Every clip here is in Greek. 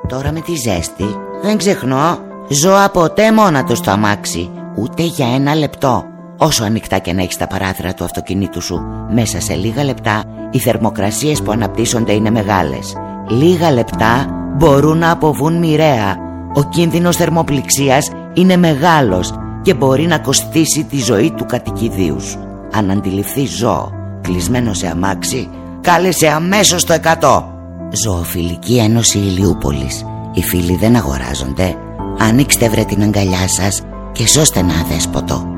Τώρα με τη ζέστη δεν ξεχνώ ζώα ποτέ μόνα του στο αμάξι, ούτε για ένα λεπτό. Όσο ανοιχτά και να έχεις τα παράθυρα του αυτοκινήτου σου, μέσα σε λίγα λεπτά οι θερμοκρασίες που αναπτύσσονται είναι μεγάλες. Λίγα λεπτά μπορούν να αποβούν μοιραία. Ο κίνδυνος θερμοπληξίας είναι μεγάλος και μπορεί να κοστίσει τη ζωή του κατοικιδίου σου. Αν αντιληφθείς ζώο κλεισμένο σε αμάξι, κάλεσε αμέσως το 100. Ζωοφιλική Ένωση Ηλιούπολης. Οι φίλοι δεν αγοράζονται. Ανοίξτε βρε την αγκαλιά σας και σώστε ένα αδέσποτο.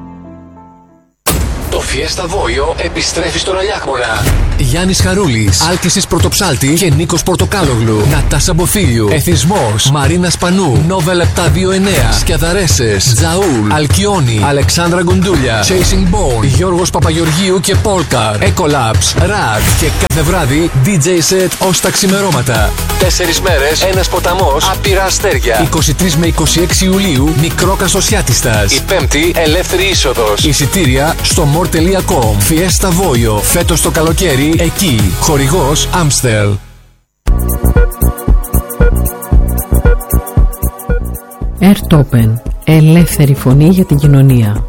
Το Fiesta Voglio επιστρέφει στον Αλιάκμονα. Γιάννης Χαρούλης, Άλκησης Πρωτοψάλτη και Νίκος Πορτοκάλογλου. Νατάσα Μποφίλιου, Εθισμός, Μαρίνα Σπανού, Νόβελ 729, Σκιαδαρέσες, Τζαούλ, Αλκιόνι, Αλεξάνδρα Γκουντούλια, Chasing Bone, Γιώργος Παπαγεωργίου και Πόλκαρ, Ecolabs, Ρακ και κάθε βράδυ DJ set ως τα ξημερώματα. 4 μέρες, ένας ποταμός, άπειρα αστέρια. 23 με 26 Ιουλίου, μικρό Κασοσιάτιστας. Η Πέμπτη, ελεύθερη είσοδος. Εισιτήρια στο more.com. Fiesta Voglio, φέτος το καλοκαίρι εκεί. Χορηγός Amstel. Airtopen. Ελεύθερη φωνή για την κοινωνία.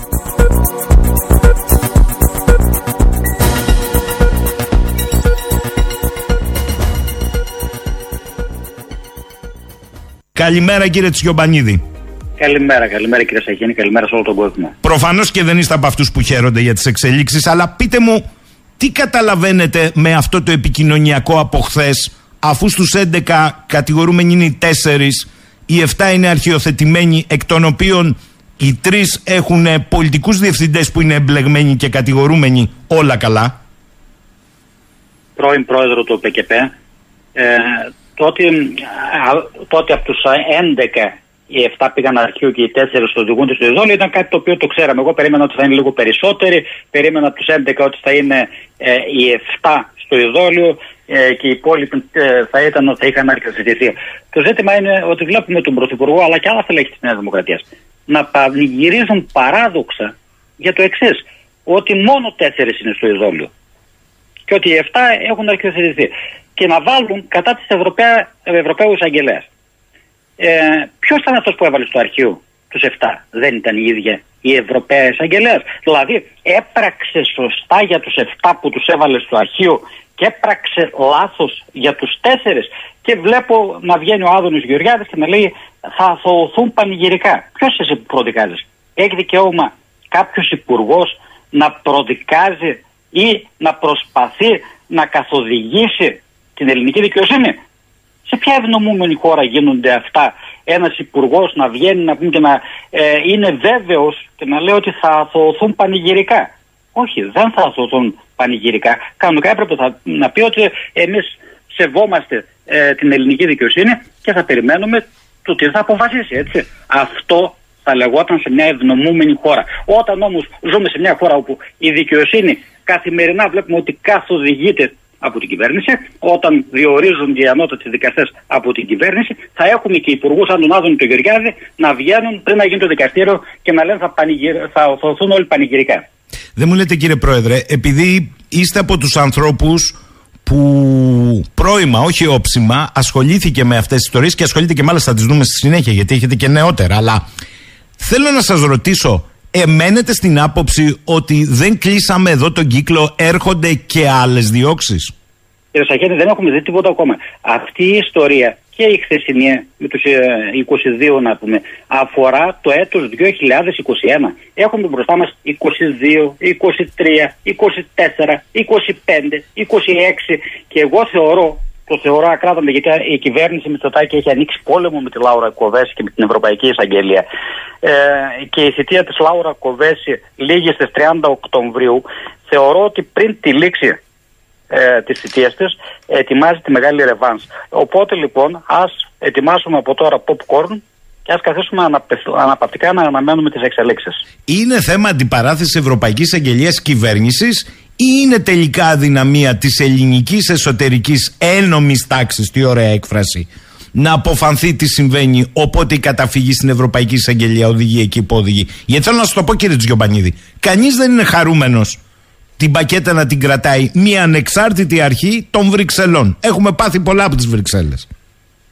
Καλημέρα κύριε Τσιομπανίδη. Καλημέρα κύριε Σαχίνη, καλημέρα σε όλο τον κόσμο. Προφανώς και δεν είστε από αυτούς που χαίρονται για τις εξελίξεις, αλλά πείτε μου, τι καταλαβαίνετε με αυτό το επικοινωνιακό από χθες, αφού στους 11 κατηγορούμενοι είναι οι 4, οι 7 είναι αρχιοθετημένοι, εκ των οποίων οι 3 έχουν πολιτικούς διευθυντές που είναι εμπλεγμένοι και κατηγορούμενοι, όλα καλά. Πρώην πρόεδρο του ΠΚΠ, τότε από τους 11 οι 7 πήγαν αρχείο και οι 4 οδηγούνται στο ειδόλιο, ήταν κάτι το οποίο το ξέραμε. Εγώ περίμενα ότι θα είναι λίγο περισσότεροι, περίμενα από τους 11 ότι θα είναι οι 7 στο ειδόλιο και οι υπόλοιποι θα είχαν αρχιοθετηθεί. Το ζήτημα είναι ότι βλέπουμε τον Πρωθυπουργό αλλά και άλλα στελέχη της Νέας Δημοκρατίας να πανηγυρίζουν παράδοξα για το εξής, ότι μόνο 4 είναι στο ειδόλιο και ότι οι 7 έχουν αρχιοθετηθεί και να βάλουν κατά της Ευρωπαίου Εισαγγελέας. Ποιος ήταν αυτός που έβαλε στο αρχείο τους 7? Δεν ήταν η ίδια η Ευρωπαία Εισαγγελέας? Δηλαδή έπραξε σωστά για τους 7 που τους έβαλε στο αρχείο και έπραξε λάθος για τους 4? Και βλέπω να βγαίνει ο Άδωνης Γεωργιάδης και να λέει θα αθωωωθούν πανηγυρικά. Ποιος εσύ που προδικάζεις? Έχει δικαίωμα κάποιος υπουργός να προδικάζει ή να προσπαθεί να καθοδηγήσει την ελληνική δικαιοσύνη? Σε ποια ευνομούμενη χώρα γίνονται αυτά? Ένας υπουργός να βγαίνει να πούμε και να είναι βέβαιος και να λέει ότι θα αθωωωθούν πανηγυρικά? Όχι, δεν θα αθωωωθούν πανηγυρικά. Κανονικά έπρεπε να πει ότι εμείς σεβόμαστε την ελληνική δικαιοσύνη και θα περιμένουμε το τι θα αποφασίσει, έτσι. Αυτό θα λεγόταν σε μια ευνομούμενη χώρα. Όταν όμως ζούμε σε μια χώρα όπου η δικαιοσύνη καθημερινά βλέπουμε ότι καθοδηγείται από την κυβέρνηση, όταν διορίζονται οι ανώτατοι δικαστές από την κυβέρνηση, θα έχουμε και υπουργούς σαν τον Άδωνη τον Γεωργιάδη να βγαίνουν πριν να γίνει το δικαστήριο και να λένε θα αθωωωθούν όλοι πανηγυρικά. Δεν μου λέτε κύριε Πρόεδρε, επειδή είστε από τους ανθρώπους που πρώιμα, όχι όψιμα, ασχολήθηκε με αυτές τις ιστορίες και ασχολείται και μάλιστα θα τις δούμε στη συνέχεια γιατί έχετε και νεότερα, αλλά θέλω να σας ρωτήσω, εμένετε στην άποψη ότι δεν κλείσαμε εδώ τον κύκλο, έρχονται και άλλες διώξεις? Κύριε Σαχένη, δεν έχουμε δει τίποτα ακόμα. Αυτή η ιστορία και η χθεσινή με τους 22 να πούμε αφορά το έτος 2021. Έχουμε μπροστά μας 22, 23, 24, 25, 26 και εγώ το θεωρώ ακράδαντα γιατί η κυβέρνηση Μητσοτάκη έχει ανοίξει πόλεμο με τη Λάουρα Κοβέση και με την Ευρωπαϊκή Εισαγγελία. Και η θητεία της Λάουρα Κοβέση λήγει στις 30 Οκτωβρίου. Θεωρώ ότι πριν τη λήξη της θητείας της ετοιμάζει τη μεγάλη ρεβάνς. Οπότε λοιπόν ας ετοιμάσουμε από τώρα popcorn και ας καθίσουμε αναπαυτικά να αναμένουμε τις εξελίξεις. Είναι θέμα αντιπαράθεσης Ευρωπαϊκής Αγγελίας Κυβέρνησης ή είναι τελικά αδυναμία της ελληνικής εσωτερικής ένομης τάξης, τι ωραία έκφραση, να αποφανθεί τι συμβαίνει, οπότε η καταφυγή στην Ευρωπαϊκή Εισαγγελία οδηγεί εκεί που οδηγεί? Γιατί θέλω να σας το πω κύριε Τσιομπανίδη, κανείς δεν είναι χαρούμενος την πακέτα να την κρατάει μια ανεξάρτητη αρχή των Βρυξελών. Έχουμε πάθει πολλά από τις Βρυξέλλες.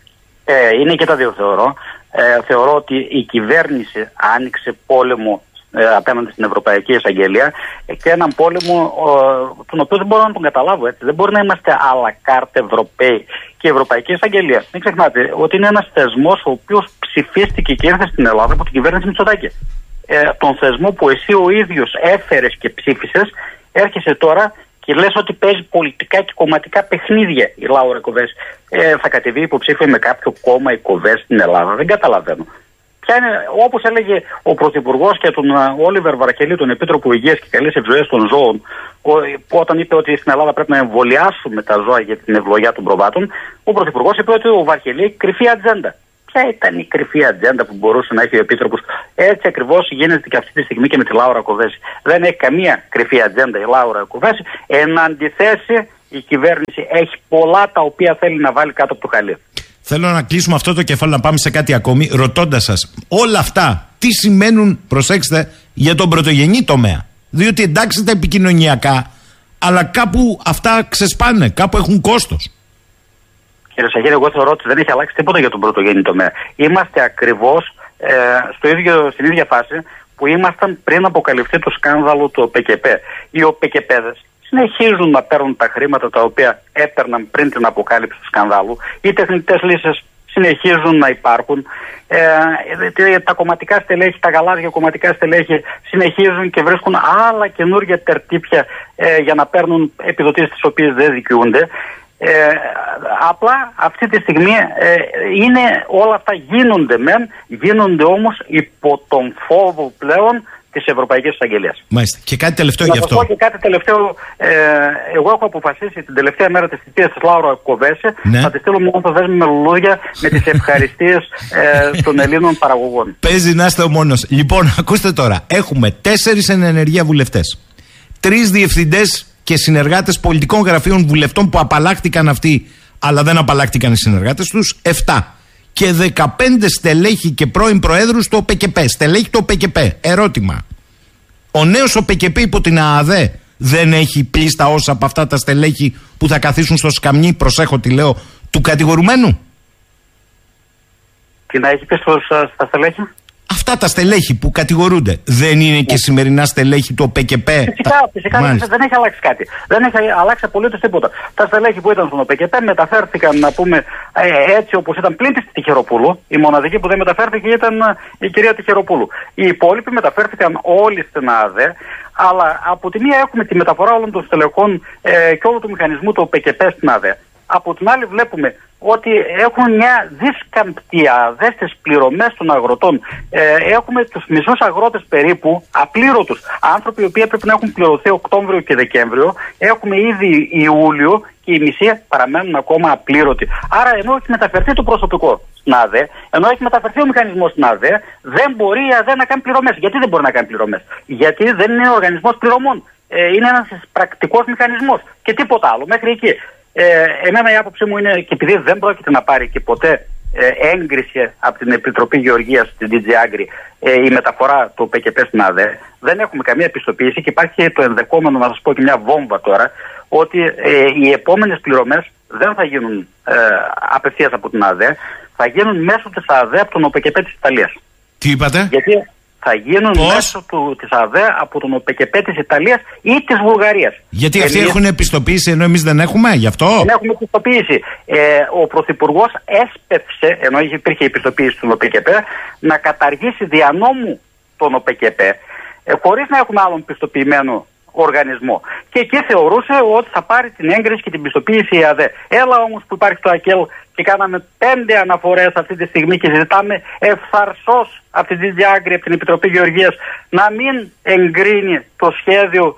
Είναι και τα δύο θεωρώ. Θεωρώ ότι η κυβέρνηση άνοιξε πόλεμο απέναντι στην Ευρωπαϊκή Εισαγγελία και έναν πόλεμο τον οποίο δεν μπορώ να τον καταλάβω. Έτσι. Δεν μπορεί να είμαστε à la carte Ευρωπαίοι και η Ευρωπαϊκή Εισαγγελία. Μην ξεχνάτε ότι είναι ένας θεσμός ο οποίος ψηφίστηκε και ήρθε στην Ελλάδα από την κυβέρνηση Μητσοτάκη. Τον θεσμό που εσύ ο ίδιος έφερες και ψήφισες, έρχεσαι τώρα και λες ότι παίζει πολιτικά και κομματικά παιχνίδια η Λάουρα Κοβέση. Θα κατεβεί υποψήφια με κάποιο κόμμα η Κοβέση στην Ελλάδα. Δεν καταλαβαίνω. Όπως έλεγε ο Πρωθυπουργός και τον Όλιβερ Βαρακελή, τον Επίτροπο Υγείας και Καλής Ευζοίας των Ζώων, όταν είπε ότι στην Ελλάδα πρέπει να εμβολιάσουμε τα ζώα για την ευλογία των προβάτων, ο Πρωθυπουργός είπε ότι ο Βαρκελή έχει κρυφή ατζέντα. Ποια ήταν η κρυφή ατζέντα που μπορούσε να έχει ο Επίτροπος? Έτσι ακριβώς γίνεται και αυτή τη στιγμή και με τη Λάουρα Κοβέση. Δεν έχει καμία κρυφή ατζέντα η Λάουρα Κοβέση. Εν αντιθέσει, η κυβέρνηση έχει πολλά τα οποία θέλει να βάλει κάτω από το χαλί. Θέλω να κλείσουμε αυτό το κεφάλαιο, να πάμε σε κάτι ακόμη, ρωτώντας σας όλα αυτά τι σημαίνουν, προσέξτε, για τον πρωτογενή τομέα. Διότι εντάξει τα επικοινωνιακά, αλλά κάπου αυτά ξεσπάνε, κάπου έχουν κόστος. Κύριε Σαγγέλη, εγώ θεωρώ ότι δεν έχει αλλάξει τίποτα για τον πρωτογενή τομέα. Είμαστε ακριβώς στην ίδια φάση που ήμασταν πριν αποκαλυφθεί το σκάνδαλο του ΟΠΚΠ. Οι ΟΠΚΠέδες συνεχίζουν να παίρνουν τα χρήματα τα οποία έπαιρναν πριν την αποκάλυψη του σκανδάλου. Οι τεχνητές λύσεις συνεχίζουν να υπάρχουν. Τα κομματικά στελέχη, τα γαλάζια κομματικά στελέχη συνεχίζουν και βρίσκουν άλλα καινούργια τερτύπια για να παίρνουν επιδοτήσεις τις οποίες δεν δικαιούνται. Απλά αυτή τη στιγμή όλα αυτά γίνονται όμως υπό τον φόβο πλέον της Ευρωπαϊκής Εισαγγελίας. Μάλιστα. Και κάτι τελευταίο γι' αυτό. Να πω και κάτι τελευταίο. Εγώ έχω αποφασίσει την τελευταία μέρα της θητείας της Λάουρα Κοβέση να τη στείλω μια δέσμη με λουλούδια με τις ευχαριστίες των Ελλήνων παραγωγών. Παίζει να είστε ο μόνος. Λοιπόν, ακούστε τώρα. Έχουμε 4 εν ενεργεία βουλευτές, 3 διευθυντές και συνεργάτες πολιτικών γραφείων βουλευτών που απαλλάχτηκαν αυτοί, αλλά δεν απαλλάχτηκαν οι συνεργάτες τους, 7. Και 15 στελέχη και πρώην προέδρους του ΟΠΚΠ. Στελέχη του ΟΠΚΠ. Ερώτημα. Ο νέος ΟΠΚΠ υπό την ΑΑΔΕ δεν έχει πλήστα όσα από αυτά τα στελέχη που θα καθίσουν στο σκαμνί, προσέχω τι λέω, του κατηγορουμένου? Τι να έχει πει στα στελέχη? Αυτά τα στελέχη που κατηγορούνται δεν είναι και σημερινά στελέχη του ΟΠΚΠ? Φυσικά δεν έχει αλλάξει κάτι. Δεν έχει αλλάξει απολύτως τίποτα. Τα στελέχη που ήταν στον ΟΠΚΠ μεταφέρθηκαν, να πούμε, έτσι όπως ήταν πλην της Τυχεροπούλου. Η μοναδική που δεν μεταφέρθηκε ήταν η κυρία Τυχεροπούλου. Οι υπόλοιποι μεταφέρθηκαν όλοι στην ΑΑΔΕ. Αλλά από τη μία έχουμε τη μεταφορά όλων των στελεχών και όλου του μηχανισμού του ΟΠΚΠ στην ΑΑΔΕ. Από την άλλη βλέπουμε ότι έχουν μια δυσκαμπτία στις πληρωμές των αγροτών. Έχουμε τους μισούς αγρότες περίπου απλήρωτους. Άνθρωποι οι οποίοι πρέπει να έχουν πληρωθεί Οκτώβριο και Δεκέμβριο. Έχουμε ήδη Ιούλιο και οι μισοί παραμένουν ακόμα απλήρωτοι. Άρα ενώ έχει μεταφερθεί το προσωπικό στην ΑΔΕ, ενώ έχει μεταφερθεί ο μηχανισμός στην ΑΔΕ, δεν μπορεί η ΑΔΕ να κάνει πληρωμές. Γιατί δεν μπορεί να κάνει πληρωμές? Γιατί δεν είναι οργανισμός πληρωμών. Είναι ένας πρακτικός μηχανισμός και τίποτα άλλο μέχρι εκεί. Εμένα η άποψή μου είναι, και επειδή δεν πρόκειται να πάρει και ποτέ έγκριση από την Επιτροπή Γεωργίας στην DG Agri η μεταφορά του ΟΠΚΠ στην ΑΔΕ, δεν έχουμε καμία επιστοποίηση και υπάρχει το ενδεχόμενο, να σας πω και μια βόμβα τώρα, ότι οι επόμενες πληρωμές δεν θα γίνουν απευθείας από την ΑΔΕ, θα γίνουν μέσω της ΑΔΕ από τον ΟΠΚΠ της Ιταλίας. Τι είπατε? Γιατί θα γίνουν μέσω της ΑΔΕ από τον ΟΠΚΠ της Ιταλίας ή της Βουλγαρίας. Γιατί αυτοί έχουν επιστοποίηση ενώ εμείς δεν έχουμε, γι' αυτό? Δεν έχουμε επιστοποίηση. Ο Πρωθυπουργός έσπευσε, ενώ υπήρχε επιστοποίηση του ΟΠΚΠ, να καταργήσει δια νόμου τον ΟΠΚΠ, χωρίς να έχουμε άλλον πιστοποιημένο οργανισμό. Και εκεί θεωρούσε ότι θα πάρει την έγκριση και την πιστοποίηση η ΑΔΕ. Έλα όμως που υπάρχει το ΑΚΕΛ και κάναμε 5 αναφορές αυτή τη στιγμή και ζητάμε ευθαρσώς από την DG Agri, από την Επιτροπή Γεωργίας, να μην εγκρίνει το σχέδιο,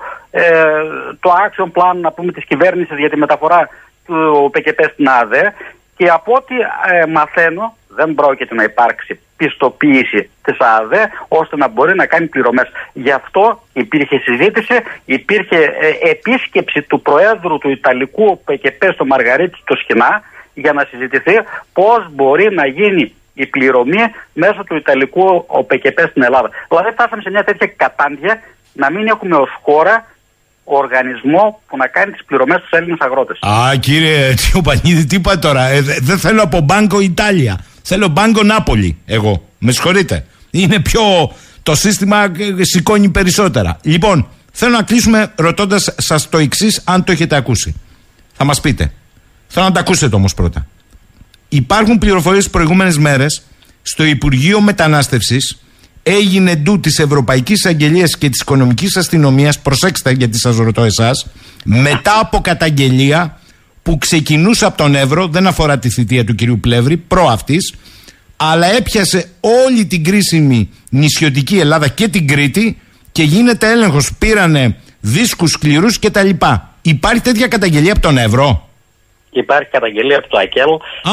το action plan, να πούμε, της κυβέρνησης για τη μεταφορά του ΟΠΚΠ στην ΑΔΕ. Και από ό,τι μαθαίνω, δεν πρόκειται να υπάρξει πιστοποίηση της ΑΔΕ ώστε να μπορεί να κάνει πληρωμές. Γι' αυτό υπήρχε συζήτηση, υπήρχε επίσκεψη του Προέδρου του Ιταλικού ΟΠΚΠ στο Μαργαρίτη στο Σχοινά για να συζητηθεί πώς μπορεί να γίνει η πληρωμή μέσω του Ιταλικού ΟΠΚΠ στην Ελλάδα. Δηλαδή φτάσαμε σε μια τέτοια κατάντια να μην έχουμε ως χώρα οργανισμό που να κάνει τις πληρωμές στους Έλληνες αγρότες. Α, κύριε Τσιοπανίδη, τι είπα τώρα? Δεν θέλω από Μπάνκο Ιτάλια. Θέλω Μπάνκο Νάπολη. Εγώ. Με συγχωρείτε. Είναι πιο. Το σύστημα σηκώνει περισσότερα. Λοιπόν, θέλω να κλείσουμε ρωτώντας σας το εξής, αν το έχετε ακούσει. Θα μας πείτε. Θέλω να τα ακούσετε όμως πρώτα. Υπάρχουν πληροφορίες τις προηγούμενες μέρες στο Υπουργείο Μετανάστευσης. Έγινε ντου της Ευρωπαϊκής Αγγελίας και της Οικονομικής Αστυνομίας, προσέξτε γιατί σας ρωτώ εσάς, μετά από καταγγελία που ξεκινούσε από τον Εύρο, δεν αφορά τη θητεία του κυρίου Πλεύρη, προ αυτής, αλλά έπιασε όλη την κρίσιμη νησιωτική Ελλάδα και την Κρήτη και γίνεται έλεγχος. Πήρανε δίσκους σκληρούς κτλ. Υπάρχει τέτοια καταγγελία από τον Εύρο? Υπάρχει καταγγελία από το ΑΚΕΛ.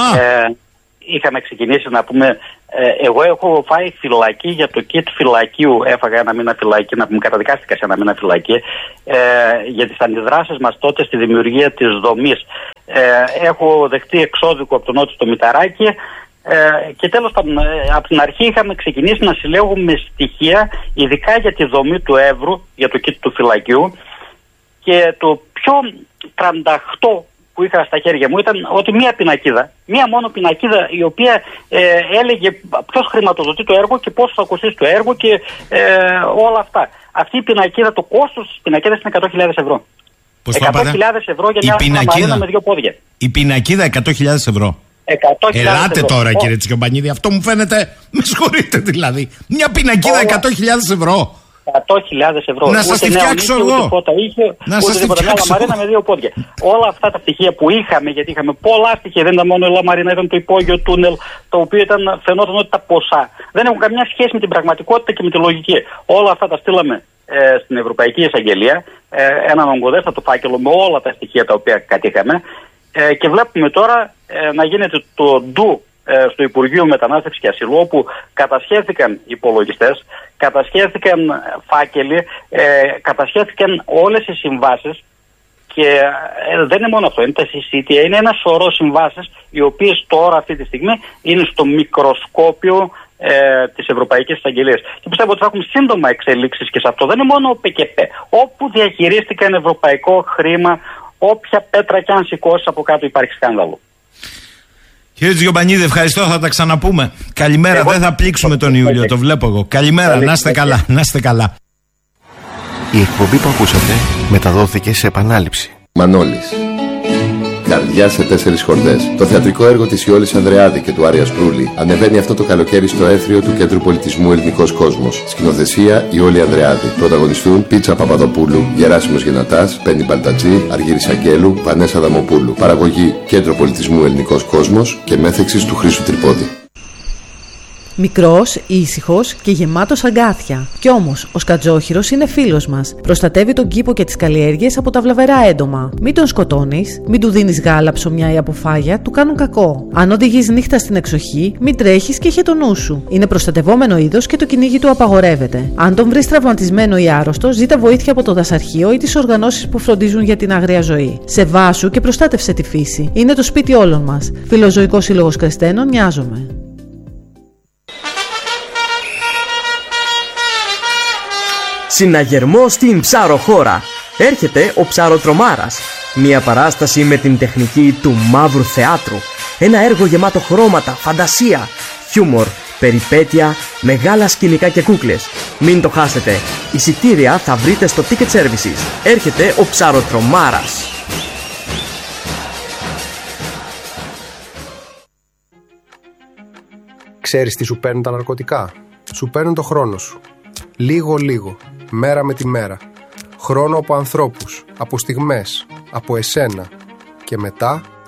Είχαμε ξεκινήσει να πούμε. Εγώ έχω φάει φυλακή για το kit φυλακίου. Έφαγα ένα μήνα φυλακή, να πούμε, καταδικάστηκα σε ένα μήνα φυλακή για τις αντιδράσεις μας τότε στη δημιουργία της δομής. Έχω δεχτεί εξώδικο από τον Νότιο στο Μηταράκι. Και τέλος πάντων, από την αρχή είχαμε ξεκινήσει να συλλέγουμε στοιχεία, ειδικά για τη δομή του Εύρου, για το kit του φυλακίου. Και το πιο τρανταχτό που είχα στα χέρια μου ήταν ότι μία μόνο πινακίδα, η οποία έλεγε ποιος χρηματοδοτεί το έργο και πόσο θα κοστίσει το έργο και όλα αυτά. Αυτή η πινακίδα, το κόστος της πινακίδας είναι 100.000 ευρώ. 100.000 ευρώ για μια μαρίνα με δύο πόδια. Η πινακίδα 100.000 ευρώ. Ελάτε ευρώ. Τώρα κύριε Τσιοπανίδη, αυτό μου φαίνεται, με συγχωρείτε δηλαδή. Μια πινακίδα 100.000 ευρώ. 100.000 ευρώ. Να σας τη φτιάξω εγώ. Να σας τη φτιάξω μαρίνα με δύο πόδια. Όλα αυτά τα στοιχεία που είχαμε, γιατί είχαμε πολλά στοιχεία, δεν ήταν μόνο η Λαμαρίνα, ήταν το υπόγειο τούνελ, το οποίο φαινόταν ότι τα ποσά δεν έχουν καμιά σχέση με την πραγματικότητα και με τη λογική. Όλα αυτά τα στείλαμε στην Ευρωπαϊκή Εισαγγελία, έναν ογκοδέστατο φάκελο με όλα τα στοιχεία τα οποία κατήχαμε, και βλέπουμε τώρα να γίνεται το ντου στο Υπουργείο Μετανάστευσης και Ασυλού, όπου κατασχέθηκαν υπολογιστές, κατασχέθηκαν φάκελοι, κατασχέθηκαν όλες οι συμβάσεις. Και δεν είναι μόνο αυτό, είναι τα CCTA, είναι ένα σωρό συμβάσεις, οι οποίες τώρα αυτή τη στιγμή είναι στο μικροσκόπιο της Ευρωπαϊκής Εισαγγελίας. Και πιστεύω ότι θα έχουμε σύντομα εξελίξεις και σε αυτό. Δεν είναι μόνο ο ΠΚΠ. Όπου διαχειρίστηκαν ευρωπαϊκό χρήμα, όποια πέτρα κι αν σηκώσει από κάτω υπάρχει σκάνδαλο. Κύριε Τσιοπανίδη, ευχαριστώ, θα τα ξαναπούμε. Καλημέρα, δεν θα πλήξουμε τον Ιούλιο, το βλέπω εγώ. Καλημέρα, να είστε καλά, να είστε καλά. Η εκπομπή που ακούσατε μεταδόθηκε σε επανάληψη. Μανώλης. Καρδιά σε 4 χορδές. Το θεατρικό έργο της Ιόλης Ανδρεάδη και του Άρια Σπρούλη ανεβαίνει αυτό το καλοκαίρι στο Έθριο του Κέντρου Πολιτισμού Ελληνικός Κόσμος. Σκηνοθεσία Ιόλη Ανδρεάδη. Πρωταγωνιστούν Πίτσα Παπαδοπούλου, Γεράσιμος Γενατάς, Πέννη Μπαλτατζή, Αργύρης Αγγέλου, Βανέσα Δαμοπούλου. Παραγωγή Κέντρο Πολιτισμού Ελληνικός Κόσμος και μέθεξης του Χρήστου Τρυπόδη. Μικρός, ήσυχος και γεμάτος αγκάθια. Κι όμως, ο σκατζόχυρος είναι φίλος μας. Προστατεύει τον κήπο και τις καλλιέργειες από τα βλαβερά έντομα. Μην τον σκοτώνεις, μην του δίνεις γάλα, ψωμιά ή αποφάγια, του κάνουν κακό. Αν οδηγείς νύχτα στην εξοχή, μην τρέχεις και είχε το νου σου. Είναι προστατευόμενο είδος και το κυνήγι του απαγορεύεται. Αν τον βρεις τραυματισμένο ή άρρωστο, ζήτα βοήθεια από το δασαρχείο ή τις οργανώσεις που φροντίζουν για την άγρια ζωή. Σεβάσου και προστάτευσε τη φύση. Είναι το σπίτι όλων μας. Φιλοζωικός Σύλλογος Κρεστένων, Νοιάζομαι. Συναγερμό στην ψαροχώρα. Έρχεται ο Ψαροτρομάρας. Μια παράσταση με την τεχνική του μαύρου θεάτρου. Ένα έργο γεμάτο χρώματα, φαντασία, χιούμορ, περιπέτεια, μεγάλα σκηνικά και κούκλες. Μην το χάσετε. Εισιτήρια θα βρείτε στο Ticket Services. Έρχεται ο Ψαροτρομάρας. Ξέρεις τι σου παίρνουν τα ναρκωτικά? Σου παίρνουν το χρόνο σου. Λίγο-λίγο, μέρα με τη μέρα. Χρόνο από ανθρώπους, από στιγμές, από εσένα. Και μετά